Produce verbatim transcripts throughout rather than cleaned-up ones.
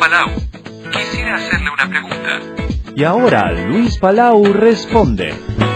Palau. Quisiera hacerle una pregunta. Y ahora Luis Palau responde.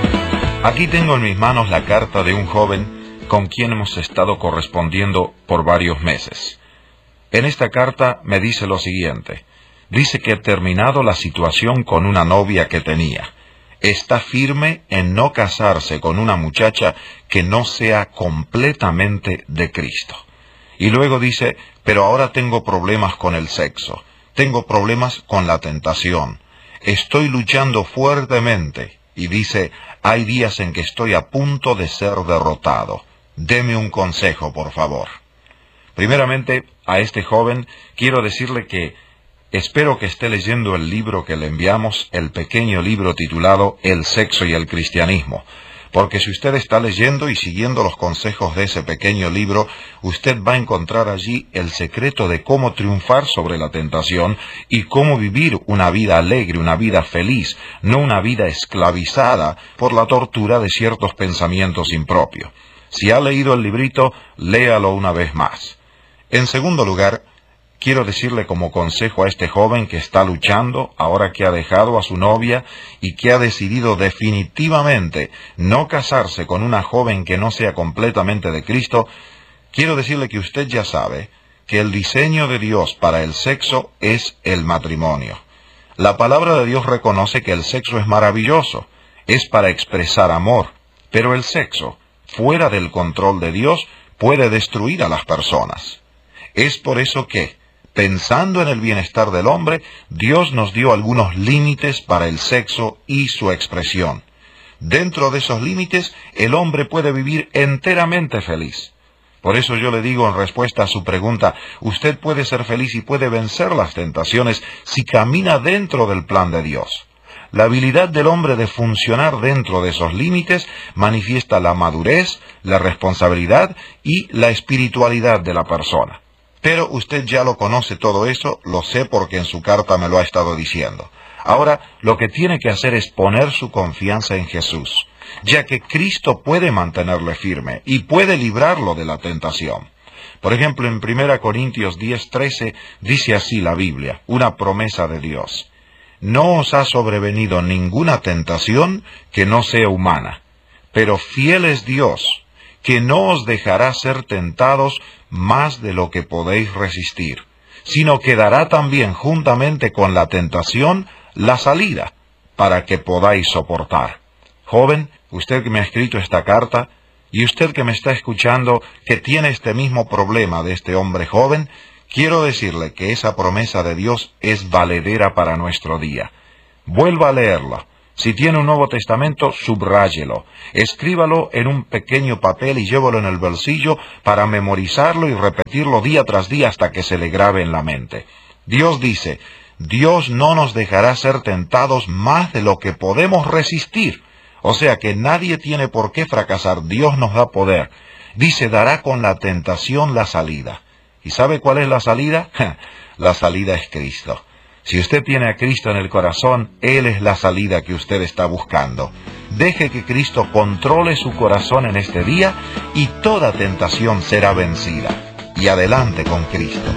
Aquí tengo en mis manos la carta de un joven con quien hemos estado correspondiendo por varios meses. En esta carta me dice lo siguiente. Dice que ha terminado la situación con una novia que tenía. Está firme en no casarse con una muchacha que no sea completamente de Cristo. Y luego dice, pero ahora tengo problemas con el sexo, tengo problemas con la tentación, estoy luchando fuertemente, y dice, hay días en que estoy a punto de ser derrotado. Deme un consejo, por favor. Primeramente, a este joven quiero decirle que espero que esté leyendo el libro que le enviamos, el pequeño libro titulado El sexo y el cristianismo, porque si usted está leyendo y siguiendo los consejos de ese pequeño libro, usted va a encontrar allí el secreto de cómo triunfar sobre la tentación y cómo vivir una vida alegre, una vida feliz, no una vida esclavizada por la tortura de ciertos pensamientos impropios. Si ha leído el librito, léalo una vez más. En segundo lugar, quiero decirle como consejo a este joven que está luchando, ahora que ha dejado a su novia y que ha decidido definitivamente no casarse con una joven que no sea completamente de Cristo, quiero decirle que usted ya sabe que el diseño de Dios para el sexo es el matrimonio. La palabra de Dios reconoce que el sexo es maravilloso, es para expresar amor, pero el sexo, fuera del control de Dios, puede destruir a las personas. Es por eso que, pensando en el bienestar del hombre, Dios nos dio algunos límites para el sexo y su expresión. Dentro de esos límites, el hombre puede vivir enteramente feliz. Por eso yo le digo en respuesta a su pregunta, usted puede ser feliz y puede vencer las tentaciones si camina dentro del plan de Dios. La habilidad del hombre de funcionar dentro de esos límites manifiesta la madurez, la responsabilidad y la espiritualidad de la persona. Pero usted ya lo conoce todo eso, lo sé porque en su carta me lo ha estado diciendo. Ahora, lo que tiene que hacer es poner su confianza en Jesús, ya que Cristo puede mantenerle firme y puede librarlo de la tentación. Por ejemplo, en primera Corintios diez trece dice así la Biblia, una promesa de Dios. No os ha sobrevenido ninguna tentación que no sea humana, pero fiel es Dios, que no os dejará ser tentados más de lo que podéis resistir, sino que dará también juntamente con la tentación la salida, para que podáis soportar. Joven, usted que me ha escrito esta carta, y usted que me está escuchando, que tiene este mismo problema de este hombre joven, quiero decirle que esa promesa de Dios es valedera para nuestro día. Vuelva a leerla. Si tiene un Nuevo Testamento, subráyelo, escríbalo en un pequeño papel y llévalo en el bolsillo para memorizarlo y repetirlo día tras día hasta que se le grabe en la mente. Dios dice, Dios no nos dejará ser tentados más de lo que podemos resistir. O sea que nadie tiene por qué fracasar, Dios nos da poder. Dice, dará con la tentación la salida. ¿Y sabe cuál es la salida? La salida es Cristo. Si usted tiene a Cristo en el corazón, Él es la salida que usted está buscando. Deje que Cristo controle su corazón en este día y toda tentación será vencida. Y adelante con Cristo.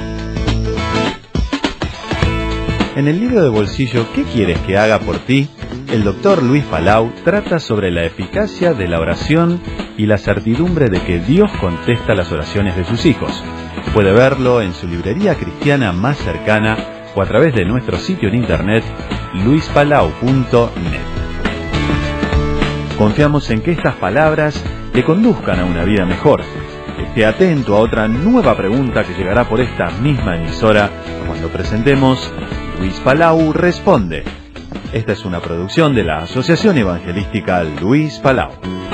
En el libro de bolsillo ¿Qué quieres que haga por ti?, el doctor Luis Palau trata sobre la eficacia de la oración y la certidumbre de que Dios contesta las oraciones de sus hijos. Puede verlo en su librería cristiana más cercana o a través de nuestro sitio en internet luis palau punto net. Confiamos en que estas palabras te conduzcan a una vida mejor. Esté atento a otra nueva pregunta que llegará por esta misma emisora cuando presentemos Luis Palau Responde. Esta es una producción de la Asociación Evangelística Luis Palau.